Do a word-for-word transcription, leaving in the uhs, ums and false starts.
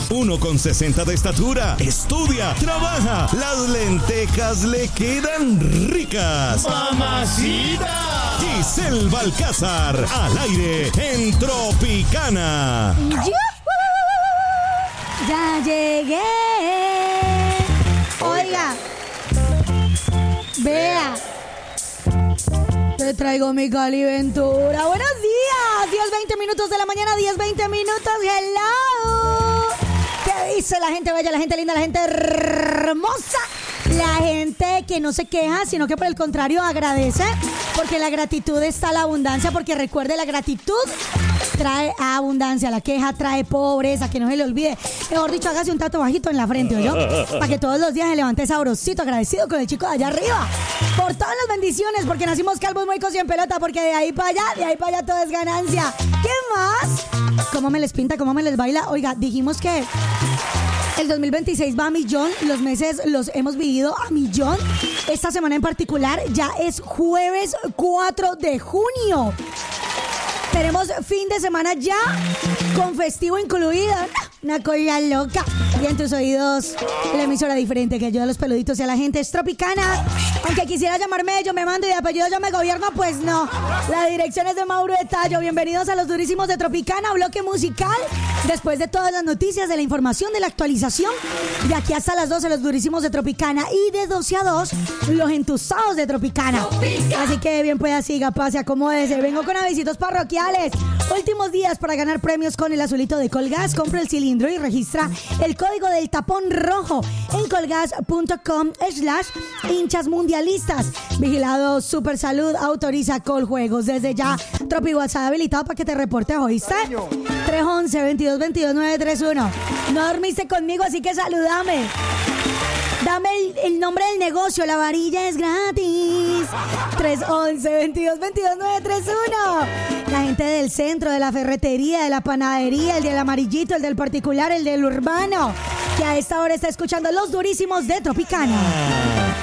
uno con sesenta de estatura, estudia, trabaja, las lentejas le quedan ricas. ¡Mamacita! Giselle Balcázar, al aire en Tropicana. ¡Yuhu! Ya llegué. Oiga, vea, te traigo mi Caliventura. Buenos días, diez, veinte minutos de la mañana, diez, veinte minutos. Hello. ¿Qué dice la gente bella, la gente linda, la gente hermosa? La gente que no se queja, sino que por el contrario agradece, porque la gratitud está la abundancia, porque recuerde, la gratitud trae abundancia, la queja trae pobreza, que no se le olvide. Mejor dicho, hágase un tatuajito en la frente, ¿oyó? Para que todos los días se levante sabrosito, agradecido con el chico de allá arriba. Por todas las bendiciones, porque nacimos calvos, muecos y en pelota, porque de ahí para allá, de ahí para allá todo es ganancia. ¿Qué más? ¿Cómo me les pinta? ¿Cómo me les baila? Oiga, dijimos que el dos mil veintiséis va a millón, los meses los hemos vivido a millón. Esta semana en particular ya es jueves cuatro de junio. Tenemos fin de semana ya, con festivo incluido. Una cosa loca. Y en tus oídos, la emisora diferente que ayuda a los peluditos y a la gente es Tropicana. Aunque quisiera llamarme Yo Me Mando y de apellido Yo Me Gobierno, pues no. La dirección es de Mauro de Tallo. Bienvenidos a los durísimos de Tropicana, bloque musical. Después de todas las noticias, de la información, de la actualización. De aquí hasta las doce, los durísimos de Tropicana. Y de doce a dos, los entusados de Tropicana. Así que bien pueda, siga, pase, acomódese. Vengo con avisitos parroquiales. Últimos días para ganar premios con el azulito de Colgas. Compra el cilindro y registra el código del tapón rojo en colgas punto com slash hinchas mundialistas. Vigilado Super Salud, autoriza Coljuegos. Desde ya, Tropi WhatsApp habilitado para que te reportes, ¿oíste? tres once, veintidós veintidós, nueve tres uno. No dormiste conmigo, así que saludame. Dame el, el nombre del negocio, la varilla es gratis. tres once, veintidós veintidós, nueve tres uno. La gente del centro, de la ferretería, de la panadería, el del amarillito, el del particular, el del urbano, que a esta hora está escuchando los durísimos de Tropicana.